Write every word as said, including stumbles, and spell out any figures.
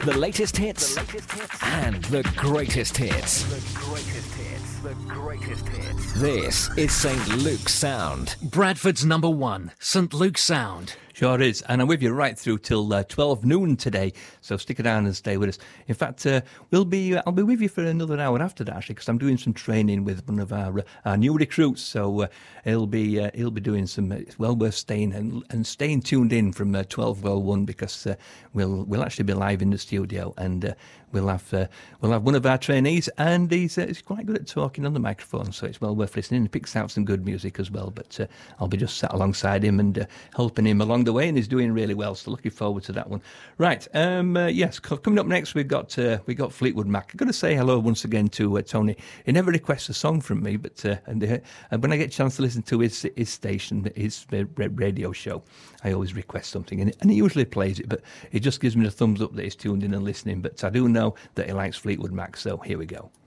The latest hits, the latest hits. And the greatest hits. The greatest hits. The greatest hits. This is Saint Luke's Sound. Bradford's number one, Saint Luke's Sound. Sure is, and I'm with you right through till uh, twelve noon today, so stick around and stay with us. In fact, uh, we'll be, uh, I'll be with you for another hour after that, actually, because I'm doing some training with one of our, uh, our new recruits, so uh, he'll be uh, he'll be doing some, uh, it's well worth staying and, and staying tuned in from uh, twelve well one, because uh, we'll we'll actually be live in the studio, and uh, we'll have uh, we'll have one of our trainees, and he's, uh, he's quite good at talking on the microphone, so it's well worth listening. He picks out some good music as well, but uh, I'll be just sat alongside him and uh, helping him along the way, and he's doing really well, so looking forward to that one. Right, um, uh, yes, coming up next we've got uh, we got Fleetwood Mac. I'm going to say hello once again to uh, Tony. He never requests a song from me, but uh, and, uh, and when I get a chance to listen to his his station, his uh, radio show, I always request something, and, and he usually plays it, but he just gives me the thumbs up that he's tuned in and listening. But I do know that he likes Fleetwood Mac, so here we go.